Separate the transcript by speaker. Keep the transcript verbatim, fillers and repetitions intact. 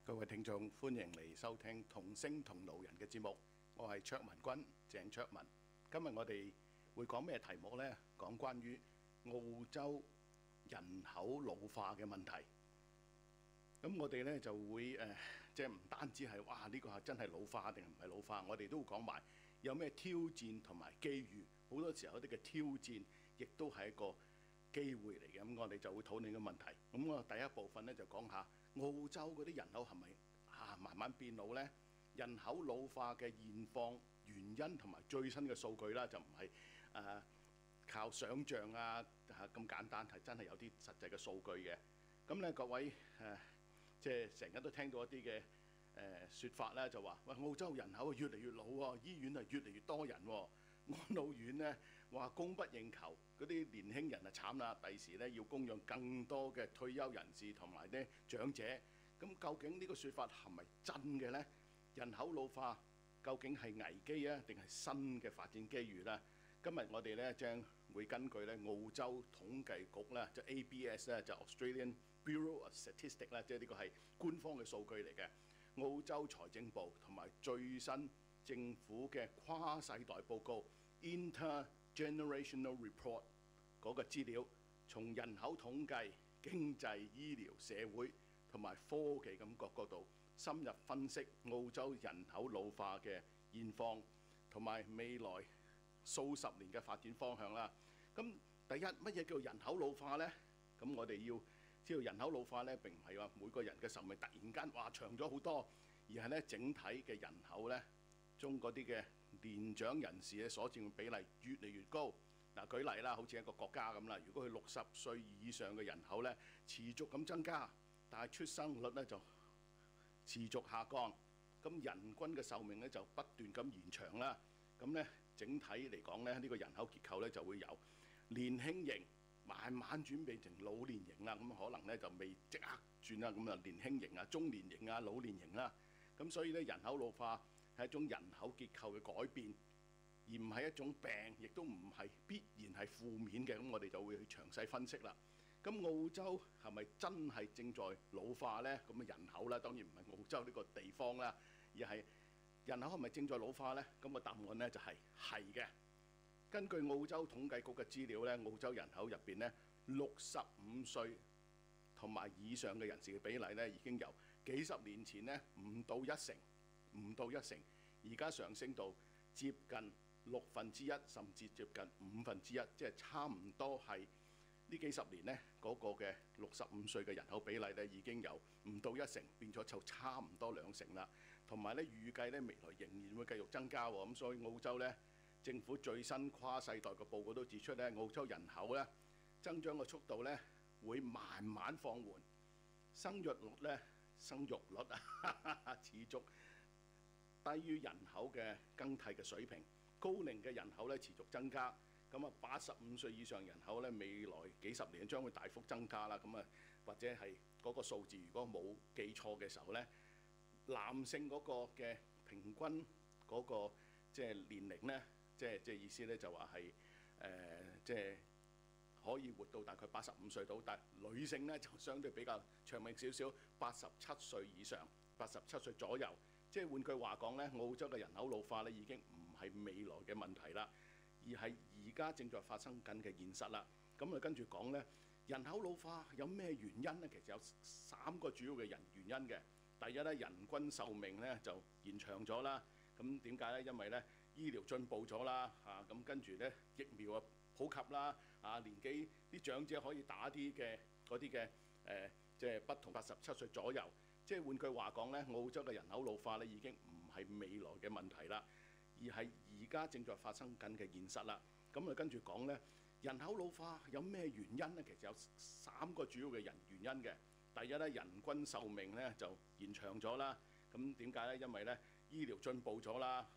Speaker 1: 各位聽眾，歡迎嚟收聽同聲同路人嘅節目，我係卓文君，鄭卓文。今日我哋會講咩題目呢？講關於澳洲人口老化嘅問題。咁我哋呢就會誒、呃，即係唔單止係哇呢、呢個係真係老化定係唔係老化，我哋都會講埋有咩挑戰同埋機遇。好多時候啲嘅挑戰，亦都係一個機會嚟嘅。咁我哋就會討論呢個問題。咁我第一部分呢，就講下澳洲嗰啲人口係咪啊慢慢變老呢？人口老化嘅現況、原因同埋最新嘅數據啦，就唔係誒靠想像啊咁簡單，係真係有啲實際嘅數據嘅。咁咧各位誒、呃，即係成日都聽到一啲嘅誒説法咧，就話喂澳洲人口越嚟越老喎，醫院係越嚟越多人喎，安老院咧話供不應求，嗰啲年輕人啊慘啦，第時咧要供養更多嘅退休人士同埋咧長者。咁究竟呢個説法係咪真嘅呢？人口老化究竟係危機啊，定係新嘅發展機遇呢？今日我哋咧將會根據咧澳洲統計局咧，就 A B S 咧，就 Australian Bureau of Statistics 咧，即係呢個係官方嘅數據嚟嘅。澳洲財政部同埋最新政府嘅跨世代報告 Intergenerational Report 嗰個資料，從人口統計、經濟、醫療、社會同埋科技咁各個度深入分析澳洲人口老化嘅現況同埋未來數十年嘅發展方向啦。咁第一，乜嘢叫人口老化呢？咁我哋要知道人口老化呢並唔係話每個人嘅壽命突然間話長咗好多，而係呢整體嘅人口呢中嗰啲嘅年長人士嘅所佔比例越嚟越高。嗱，舉例啦，好似一個國家咁啦，如果佢六十歲以上嘅人口呢持續咁增加，但係出生率呢就持續下降，咁人均嘅壽命呢就不斷咁延長啦。咁呢整體嚟講呢，呢個人口結構呢就會由年輕型慢慢轉變成老年型啦。咁可能呢就未即刻轉啦，咁啊年輕型啊、中年型啊、老年型啦。咁所以呢，人口老化係一種人口結構嘅改變，而唔係一種病，亦都唔係必然係負面嘅。咁我哋就會去詳細分析啦。咁澳洲係咪真係正在老化呢？咁啊人口啦，當然唔係澳洲呢個地方啦，而係人口係咪正在老化呢？咁個答案呢就係係嘅。根據澳洲統計局嘅資料呢，澳洲人口入邊呢，六十五歲同埋以上嘅人士嘅比例呢，已經由幾十年前呢唔到一成，唔到一成，而家上升到接近六分之一，甚至接近五分之一，即係差唔多係呢幾十年呢嗰個嘅六十五歲嘅人口比例呢，已經由唔到一成變咗就差唔多兩成啦。同埋呢預計呢未來仍然會繼續增加喎。咁所以澳洲呢政府最新跨世代嘅報告都指出呢，澳洲人口呢增長嘅速度呢會慢慢放緩，生育率呢生育率啊持續低於人口嘅更替嘅水平，高齡嘅人口呢持續增加。咁啊，八十五歲以上人口咧，未來幾十年將會大幅增加啦。咁啊，或者係嗰個數字，如果冇記錯嘅時候咧，男性嗰個嘅平均嗰個即係年齡咧，即係即係意思咧就話係誒即係可以活到大概八十五歲到，但係女性咧就相對比較長命少少，八十七歲以上，八十七歲左右。即係換句話講咧，澳洲嘅人口老化咧已經唔係未來嘅問題啦，而係而家正在發生緊嘅現實啦。咁啊，跟住講呢，人口老化有咩原因呢？其實有三個主要嘅人原因嘅。第一呢，人均壽命呢就延長咗啦。咁點解呢？因為呢醫療進步咗啦，嚇咁跟住呢疫苗啊普及啦，啊年紀啲長者可以打啲嘅嗰啲嘅誒，即係不同八十七歲左右。即係換句話講呢，澳洲嘅人口老化呢已經唔係未來嘅問題啦，而係而家正在發生緊嘅現實啦。咁啊，跟住講呢，人口老化有咩原因呢？其實有三個主要嘅人原因嘅。第一呢，人均壽命呢就延長咗啦。咁點解呢？因為呢醫療進步咗啦，